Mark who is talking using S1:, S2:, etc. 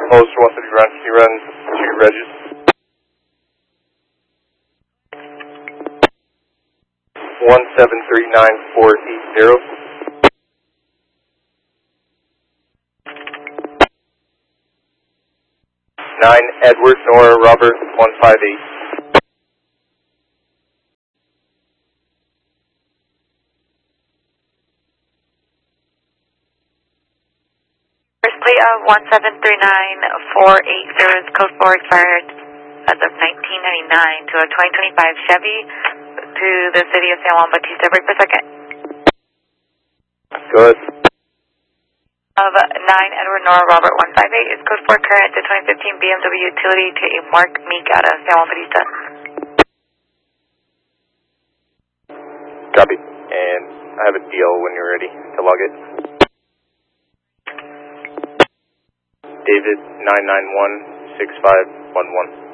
S1: Post 130 run, can you run 2 Regis? 1739480. 9 Edward Nora Robert 158.
S2: First plate of 1739480 is code 4 expired as of 1999 to a 2025 Chevy to the city of San Juan Bautista. Break per second.
S1: Good.
S2: Of 9 Edward Nora Robert 158 is code 4 current to 2015 BMW utility to a Mark Meek out of San Juan Bautista.
S1: Copy. And I have a deal when you're ready to log it. David 9916511.